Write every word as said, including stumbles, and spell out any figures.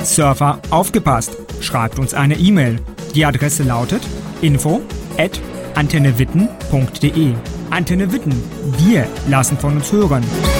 Surfer aufgepasst! Schreibt uns eine E-Mail. Die Adresse lautet info at antennewitten punkt de. Antenne Witten, wir lassen von uns hören.